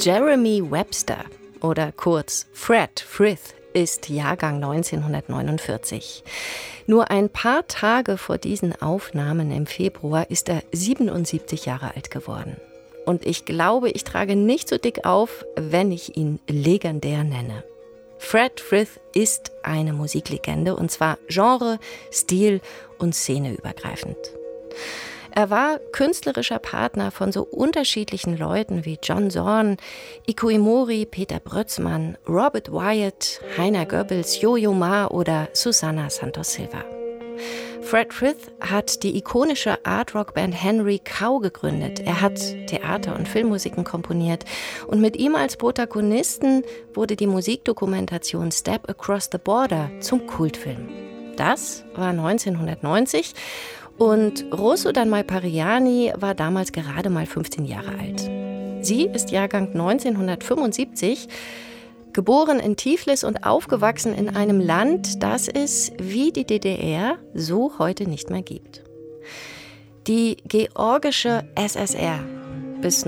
Jeremy Webster oder kurz Fred Frith ist Jahrgang 1949. Nur ein paar Tage vor diesen Aufnahmen im Februar ist er 77 Jahre alt geworden. Und ich glaube, ich trage nicht so dick auf, wenn ich ihn legendär nenne. Fred Frith ist eine Musiklegende, und zwar genre-, stil- und szeneübergreifend. Er war künstlerischer Partner von so unterschiedlichen Leuten wie John Zorn, Iko Imori, Peter Brötzmann, Robert Wyatt, Heiner Goebbels, Yo-Yo Ma oder Susana Santos Silva. Fred Frith hat die ikonische Art-Rock-Band Henry Cow gegründet. Er hat Theater- und Filmmusiken komponiert. Und mit ihm als Protagonisten wurde die Musikdokumentation Step Across the Border zum Kultfilm. Das war 1990 und Rosso Danmai Pariani war damals gerade mal 15 Jahre alt. Sie ist Jahrgang 1975, geboren in Tiflis und aufgewachsen in einem Land, das es wie die DDR so heute nicht mehr gibt. Die georgische SSR, bis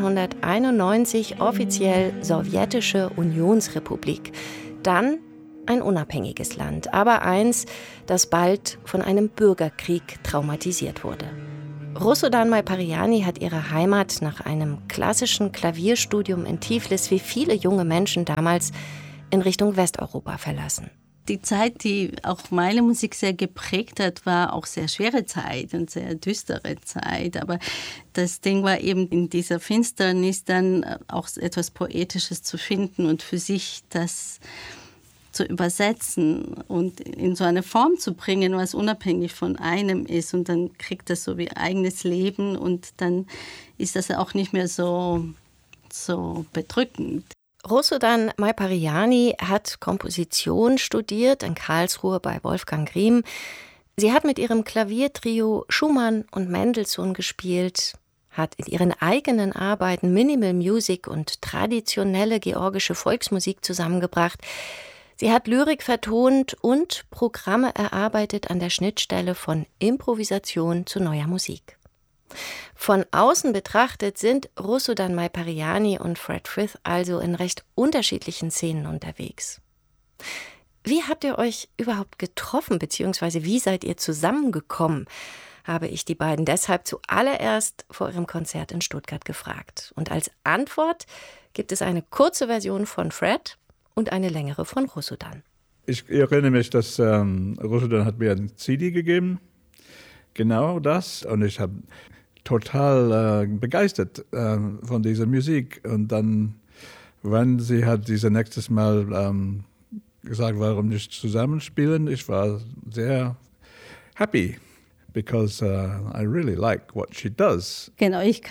1991 offiziell sowjetische Unionsrepublik, dann ein unabhängiges Land, aber eins, das bald von einem Bürgerkrieg traumatisiert wurde. Rosso Danmai Pariani hat ihre Heimat nach einem klassischen Klavierstudium in Tiflis wie viele junge Menschen damals in Richtung Westeuropa verlassen. Die Zeit, die auch meine Musik sehr geprägt hat, war auch sehr schwere Zeit und sehr düstere Zeit. Aber das Ding war eben in dieser Finsternis dann auch etwas Poetisches zu finden und für sich das zu übersetzen und in so eine Form zu bringen, was unabhängig von einem ist. Und dann kriegt das so wie eigenes Leben und dann ist das auch nicht mehr so bedrückend. Rosso Danmai Pariani hat Komposition studiert in Karlsruhe bei Wolfgang Riem. Sie hat mit ihrem Klaviertrio Schumann und Mendelssohn gespielt, hat in ihren eigenen Arbeiten Minimal Music und traditionelle georgische Volksmusik zusammengebracht. Sie hat Lyrik vertont und Programme erarbeitet an der Schnittstelle von Improvisation zu neuer Musik. Von außen betrachtet sind Rosso Danmai Pariani und Fred Frith also in recht unterschiedlichen Szenen unterwegs. Wie habt ihr euch überhaupt getroffen, beziehungsweise wie seid ihr zusammengekommen, habe ich die beiden deshalb zuallererst vor ihrem Konzert in Stuttgart gefragt. Und als Antwort gibt es eine kurze Version von Fred und eine längere von Rosso Dan. Ich erinnere mich, dass Rosso Dan hat mir ein CD gegeben, genau das, und ich habe total begeistert von dieser Musik. Und dann, wenn sie hat dieses nächstes Mal gesagt, warum nicht zusammenspielen, ich war sehr happy, because I really like what she does. Genau, ich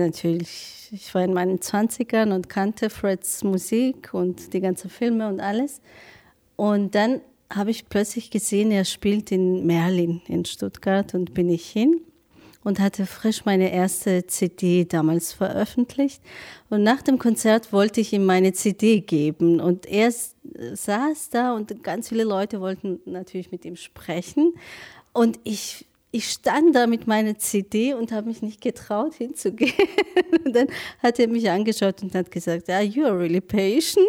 war in meinen 20ern und kannte Freds Musik und die ganzen Filme und alles. Und dann habe ich plötzlich gesehen, er spielt in Merlin in Stuttgart und bin ich hin und hatte frisch meine erste CD damals veröffentlicht. Und nach dem Konzert wollte ich ihm meine CD geben. Und er saß da und ganz viele Leute wollten natürlich mit ihm sprechen. Und ich stand da mit meiner CD und habe mich nicht getraut, hinzugehen. Und dann hat er mich angeschaut und hat gesagt, you are really patient.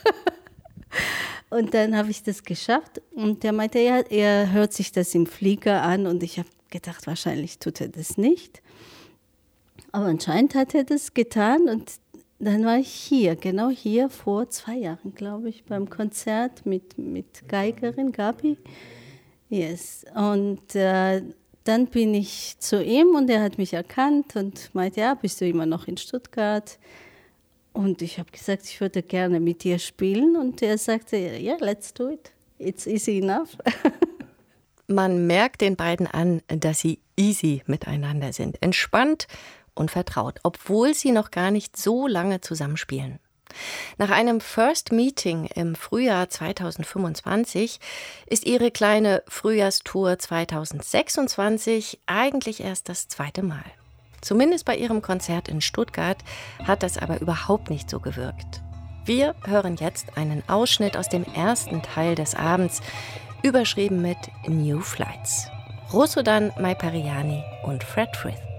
Und dann habe ich das geschafft. Und er meinte, ja, er hört sich das im Flieger an. Und ich habe gedacht, wahrscheinlich tut er das nicht. Aber anscheinend hat er das getan. Und dann war ich hier, genau hier, vor 2 Jahren, glaube ich, beim Konzert mit Geigerin Gabi. Yes. Und dann bin ich zu ihm und er hat mich erkannt und meinte, ja, bist du immer noch in Stuttgart? Und ich habe gesagt, ich würde gerne mit dir spielen. Und er sagte, ja, let's do it. It's easy enough. Man merkt den beiden an, dass sie easy miteinander sind, entspannt und vertraut, obwohl sie noch gar nicht so lange zusammenspielen. Nach einem First Meeting im Frühjahr 2025 ist ihre kleine Frühjahrstour 2026 eigentlich erst das 2. Mal. Zumindest bei ihrem Konzert in Stuttgart hat das aber überhaupt nicht so gewirkt. Wir hören jetzt einen Ausschnitt aus dem ersten Teil des Abends, überschrieben mit New Flights. Rosso Danmai Pariani und Fred Frith.